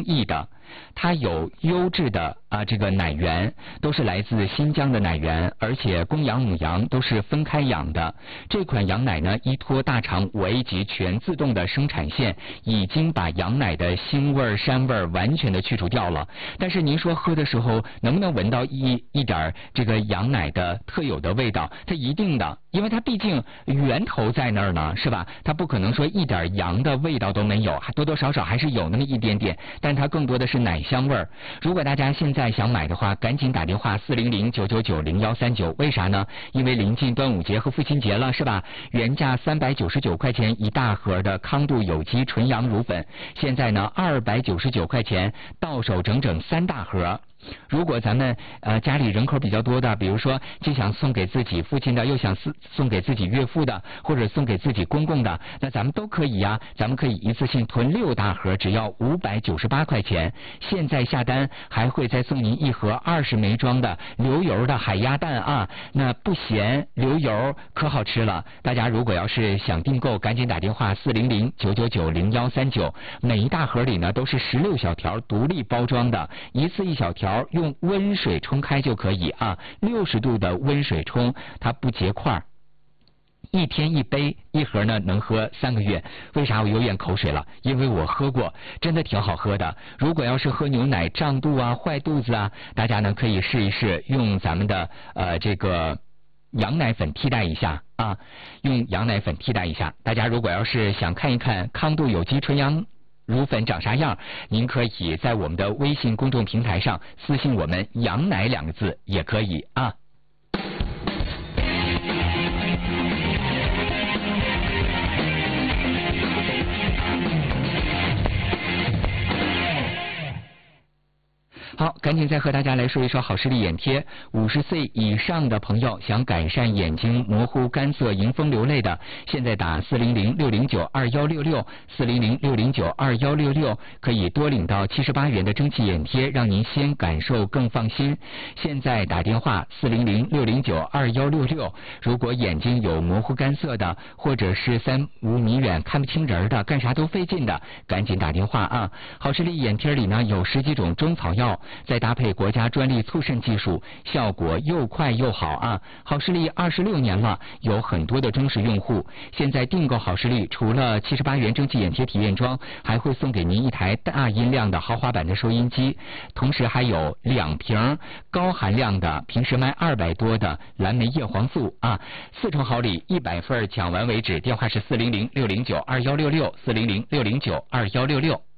公益的，它有优质的这个奶源，都是来自新疆的奶源，而且公羊母羊都是分开养的。这款羊奶呢，依托大厂5A 级全自动的生产线，已经把羊奶的腥味、膻味完全的去除掉了。但是您说喝的时候能不能闻到一点这个羊奶的特有的味道？它一定的，因为它毕竟源头在那儿呢，是吧？它不可能说一点羊的味道都没有，多多少少还是有那么一点点，但它更多的是奶香味儿。如果大家现在想买的话，赶紧打电话400-999-0139。为啥呢？因为临近端午节和父亲节了，是吧？原价399块钱一大盒的康度有机纯羊乳粉，现在呢299块钱到手整整3大盒。如果咱们家里人口比较多的，比如说既想送给自己父亲的，又想送给自己岳父的，或者送给自己公公的，那咱们都可以呀。咱们可以一次性囤6大盒，只要598块钱。现在下单还会再送您1盒20枚装的流油的海鸭蛋啊，那不咸流油可好吃了。大家如果要是想订购，赶紧打电话400-999-0139。每一大盒里呢都是16小条独立包装的，一次1小条。用温水冲开就可以啊，60度的温水冲，它不结块。1天1杯，1盒呢能喝3个月。为啥我有点口水了？因为我喝过，真的挺好喝的。如果要是喝牛奶胀肚啊、坏肚子啊，大家呢可以试一试，用咱们的这个羊奶粉替代一下啊，用羊奶粉替代一下。大家如果要是想看一看康度有机纯羊乳粉长啥样，您可以在我们的微信公众平台上私信我们羊奶2个字也可以啊。好，赶紧再和大家来说一说好视力眼贴。50岁以上的朋友想改善眼睛模糊、干涩、迎风流泪的，现在打400-609-2166，400-609-2166，可以多领到78元的蒸汽眼贴，让您先感受更放心。现在打电话400-609-2166，如果眼睛有模糊干涩的，或者是3、5米远看不清人的，干啥都费劲的，赶紧打电话啊！好视力眼贴里呢有10几种中草药，再搭配国家专利促渗技术，效果又快又好啊！好视力26年了，有很多的忠实用户。现在订购好视力，除了78元蒸汽眼贴体验装，还会送给您1台大音量的豪华版的收音机，同时还有2瓶高含量的平时卖200多的蓝莓叶黄素啊！4重好礼，100份抢完为止。电话是400-609-2166，400-609-2166。